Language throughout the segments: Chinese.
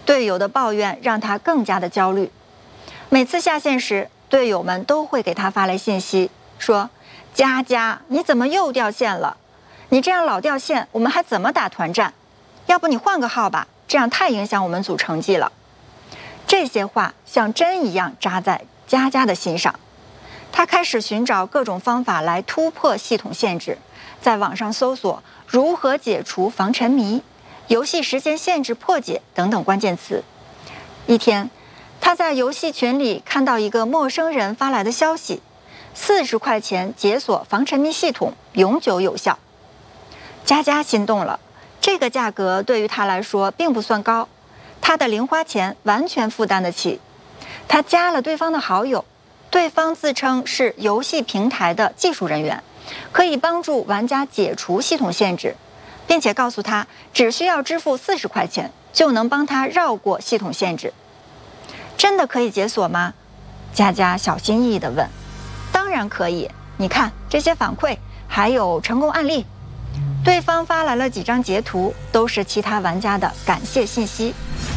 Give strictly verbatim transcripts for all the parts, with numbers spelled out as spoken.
队友的抱怨让他更加的焦虑。每次下线时，队友们都会给他发来信息，说：“佳佳，你怎么又掉线了？你这样老掉线，我们还怎么打团战？要不你换个号吧，这样太影响我们组成绩了。”这些话像针一样扎在佳佳的心上。他开始寻找各种方法来突破系统限制，在网上搜索如何解除防沉迷、游戏时间限制破解等等关键词。一天，他在游戏群里看到一个陌生人发来的消息：四十块钱解锁防沉迷系统，永久有效。佳佳心动了，这个价格对于他来说并不算高，他的零花钱完全负担得起。他加了对方的好友，对方自称是游戏平台的技术人员，可以帮助玩家解除系统限制，并且告诉他只需要支付四十块钱就能帮他绕过系统限制。真的可以解锁吗？佳佳小心翼翼地问。当然可以，你看这些反馈，还有成功案例。对方发来了几张截图，都是其他玩家的感谢信息。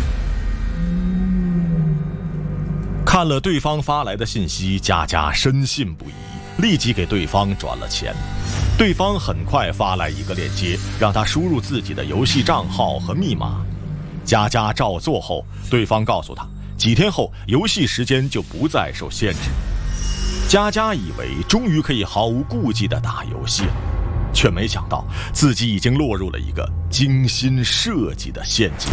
看了对方发来的信息，佳佳深信不疑，立即给对方转了钱。对方很快发来一个链接，让他输入自己的游戏账号和密码。佳佳照做后，对方告诉他，几天后游戏时间就不再受限制。佳佳以为终于可以毫无顾忌地打游戏了，却没想到自己已经落入了一个精心设计的陷阱。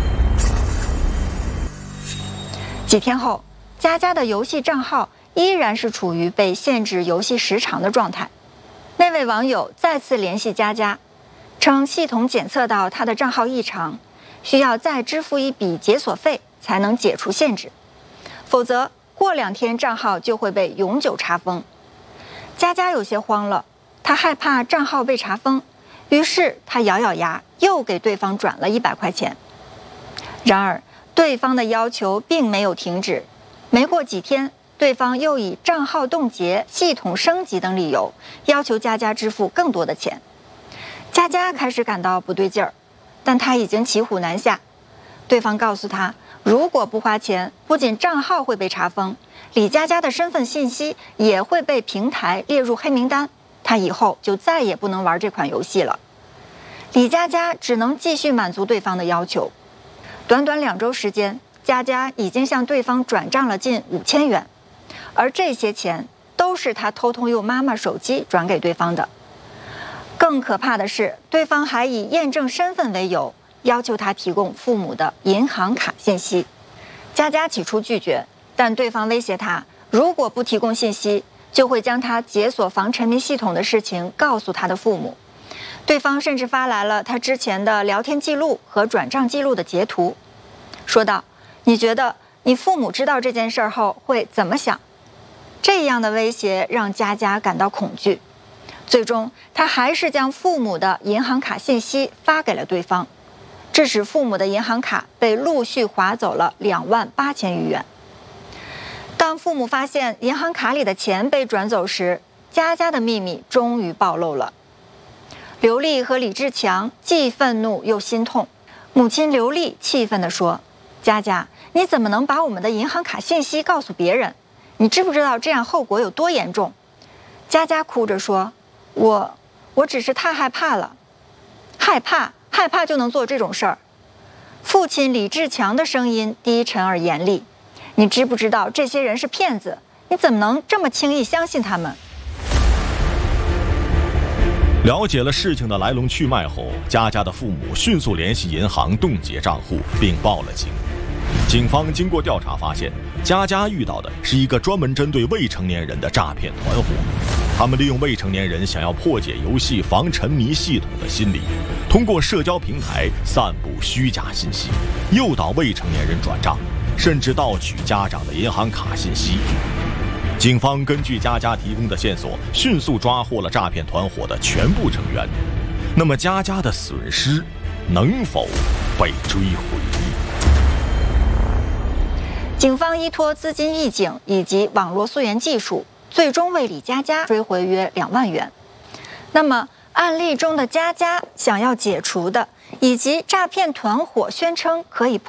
几天后，佳佳的游戏账号依然是处于被限制游戏时长的状态。那位网友再次联系佳佳，称系统检测到他的账号异常，需要再支付一笔解锁费才能解除限制，否则过两天账号就会被永久查封。佳佳有些慌了，他害怕账号被查封，于是他咬咬牙又给对方转了一百块钱。然而对方的要求并没有停止，没过几天，对方又以账号冻结、系统升级等理由要求佳佳支付更多的钱。佳佳开始感到不对劲儿，但他已经骑虎难下。对方告诉他，如果不花钱，不仅账号会被查封，李佳佳的身份信息也会被平台列入黑名单，他以后就再也不能玩这款游戏了。李佳佳只能继续满足对方的要求。短短两周时间，佳佳已经向对方转账了近五千元，而这些钱都是他偷偷用妈妈手机转给对方的。更可怕的是，对方还以验证身份为由，要求他提供父母的银行卡信息。佳佳起初拒绝，但对方威胁他，如果不提供信息，就会将他解锁防沉迷系统的事情告诉他的父母。对方甚至发来了他之前的聊天记录和转账记录的截图，说道：“你觉得你父母知道这件事后会怎么想？”这样的威胁让佳佳感到恐惧。最终，他还是将父母的银行卡信息发给了对方，致使父母的银行卡被陆续划走了两万八千余元。当父母发现银行卡里的钱被转走时，佳佳的秘密终于暴露了。刘丽和李志强既愤怒又心痛。母亲刘丽气愤地说：“佳佳，你怎么能把我们的银行卡信息告诉别人？你知不知道这样后果有多严重？”佳佳哭着说：“我，我只是太害怕了。”害怕，害怕就能做这种事儿？父亲李志强的声音低沉而严厉：“你知不知道这些人是骗子？你怎么能这么轻易相信他们？” 了解了事情的来龙去脉后，佳佳的父母迅速联系银行冻结账户，并报了警。警方经过调查发现，佳佳遇到的是一个专门针对未成年人的诈骗团伙。他们利用未成年人想要破解游戏防沉迷系统的心理，通过社交平台散布虚假信息，诱导未成年人转账，甚至盗取家长的银行卡信息。警方根据佳佳提供的线索，迅速抓获了诈骗团伙的全部成员。那么佳佳的损失能否被追回？ 警方依托资金预警以及网络溯源技术，最终为李佳佳追回约两万元。那么案例中的佳佳想要解除的，以及诈骗团伙宣称可以